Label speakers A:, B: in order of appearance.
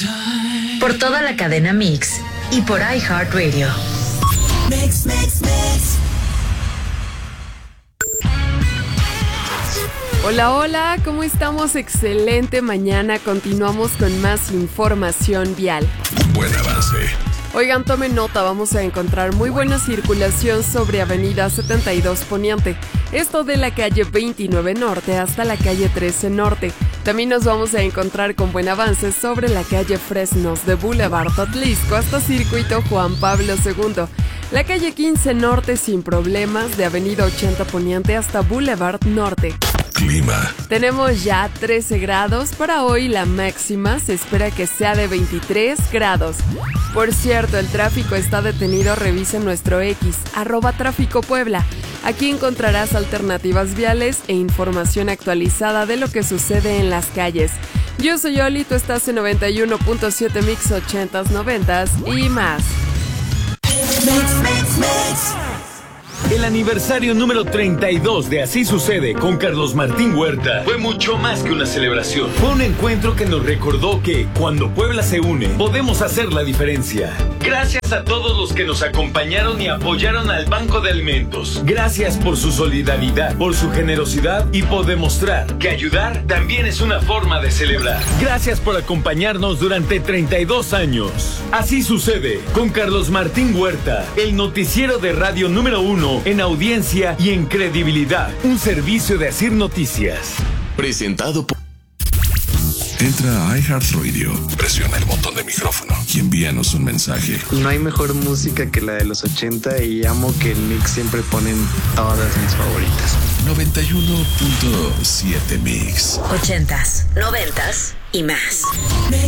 A: Por toda la cadena Mix y por iHeartRadio.
B: Mix.
C: Hola, ¿cómo estamos? Excelente mañana, continuamos con más información vial.
D: Buen avance.
C: Oigan, tomen nota, vamos a encontrar muy buena circulación sobre Avenida 72 Poniente, esto de la calle 29 Norte hasta la calle 13 Norte. También nos vamos a encontrar con buen avance sobre la calle Fresnos de Boulevard Atlisco hasta Circuito Juan Pablo II. La calle 15 Norte sin problemas, de Avenida 80 Poniente hasta Boulevard Norte.
D: Clima.
C: Tenemos ya 13 grados, para hoy la máxima se espera que sea de 23 grados. Por cierto, el tráfico está detenido, revisa nuestro X, @tráficopuebla. Aquí encontrarás alternativas viales e información actualizada de lo que sucede en las calles. Yo soy Oli, tú estás en 91.7 Mix 80s, 90s y más.
B: Mix.
E: El aniversario número 32 de Así Sucede con Carlos Martín Huerta fue mucho más que una celebración. Fue un encuentro que nos recordó que cuando Puebla se une, podemos hacer la diferencia. Gracias a todos los que nos acompañaron y apoyaron al Banco de Alimentos. Gracias por su solidaridad, por su generosidad y por demostrar que ayudar también es una forma de celebrar. Gracias por acompañarnos durante 32 años. Así Sucede con Carlos Martín Huerta, el noticiero de radio número 1 en audiencia y en credibilidad. Un servicio de Asir Noticias.
D: Presentado por... Entra a iHeartRadio, presiona el botón de micrófono y envíanos un mensaje.
F: No hay mejor música que la de los 80 y amo que en Mix siempre ponen todas mis favoritas.
D: 91.7 Mix.
A: 80s, 90s y más.